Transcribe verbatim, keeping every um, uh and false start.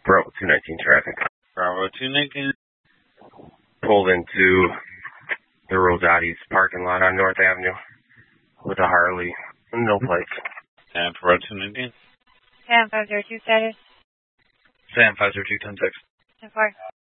Bravo two nineteen traffic. Bravo two nineteen. Pulled into the Rosati's parking lot on North Avenue with a Harley. No plates. And Bravo two nineteen. Sam five zero two status. Sam five zero two ten six. ten four.